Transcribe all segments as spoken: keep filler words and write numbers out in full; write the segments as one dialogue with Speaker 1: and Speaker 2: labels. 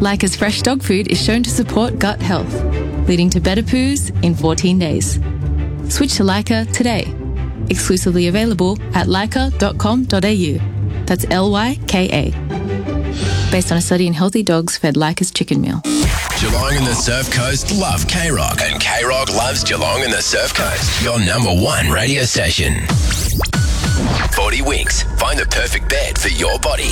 Speaker 1: Lyca's fresh dog food is shown to support gut health, leading to better poos in fourteen days. Switch to Lyca today. Exclusively available at lyca dot com dot a u. That's L Y K A. Based on a study in healthy dogs fed Lyca's chicken meal.
Speaker 2: Geelong and the Surf Coast love K-Rock, and K-Rock loves Geelong and the Surf Coast. Your number one radio station. forty Winks. Find the perfect bed for your body.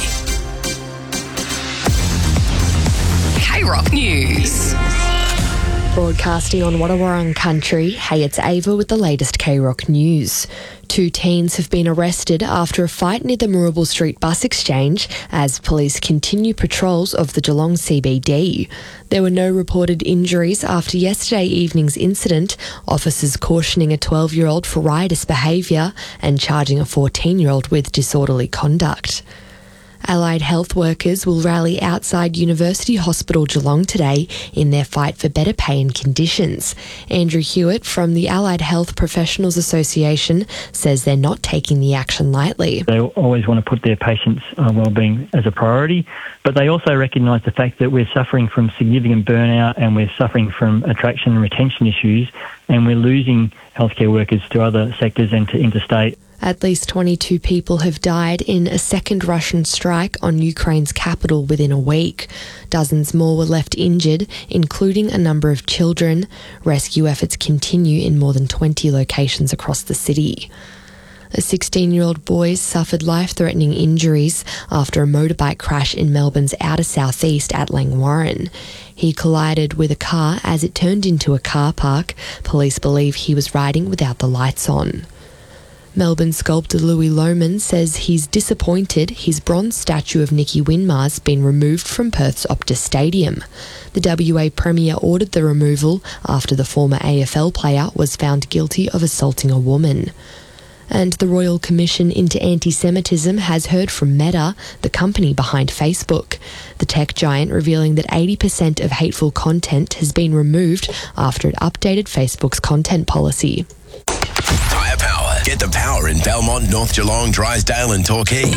Speaker 3: K-Rock News.
Speaker 4: Broadcasting on Wadawurrung Country, hey, it's Ava with the latest K-Rock News. Two teens have been arrested after a fight near the Moorabool Street bus exchange as police continue patrols of the Geelong C B D. There were no reported injuries after yesterday evening's incident, officers cautioning a twelve-year-old for riotous behaviour and charging a fourteen-year-old with disorderly conduct. Allied health workers will rally outside University Hospital Geelong today in their fight for better pay and conditions. Andrew Hewitt from the Allied Health Professionals Association says they're not taking the action lightly.
Speaker 5: They always want to put their patients' uh, wellbeing as a priority, but they also recognise the fact that we're suffering from significant burnout and we're suffering from attraction and retention issues, and we're losing healthcare workers to other sectors and to interstate.
Speaker 4: At least twenty-two people have died in a second Russian strike on Ukraine's capital within a week. Dozens more were left injured, including a number of children. Rescue efforts continue in more than twenty locations across the city. A sixteen-year-old boy suffered life-threatening injuries after a motorbike crash in Melbourne's outer southeast at Langwarrin. He collided with a car as it turned into a car park. Police believe he was riding without the lights on. Melbourne sculptor Louis Lohman says he's disappointed his bronze statue of Nicky Winmar's been removed from Perth's Optus Stadium. The W A Premier ordered the removal after the former A F L player was found guilty of assaulting a woman. And the Royal Commission into Anti-Semitism has heard from Meta, the company behind Facebook. The tech giant revealing that eighty percent of hateful content has been removed after it updated Facebook's content policy.
Speaker 2: Tyre Power. Get the power in Belmont, North Geelong, Drysdale and Torquay.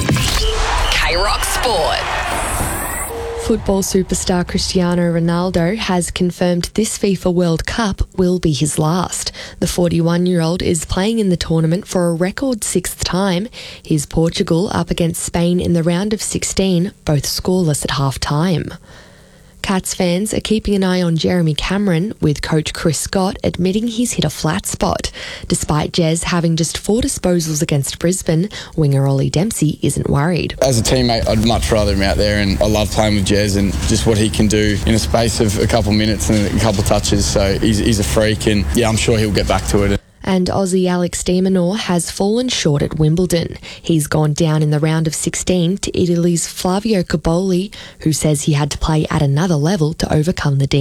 Speaker 3: K-Rock Sport.
Speaker 4: Football superstar Cristiano Ronaldo has confirmed this FIFA World Cup will be his last. The forty-one-year-old is playing in the tournament for a record sixth time. He's Portugal up against Spain in the round of sixteen, both scoreless at half-time. Cats fans are keeping an eye on Jeremy Cameron, with coach Chris Scott admitting he's hit a flat spot. Despite Jez having just four disposals against Brisbane, winger Ollie Dempsey isn't worried.
Speaker 6: As a teammate, I'd much rather him out there, and I love playing with Jez and just what he can do in a space of a couple minutes and a couple touches. So he's, he's a freak, and yeah, I'm sure he'll get back to it.
Speaker 4: And Aussie Alex de Minaur has fallen short at Wimbledon. He's gone down in the round of sixteen to Italy's Flavio Cobolli, who says he had to play at another level to overcome the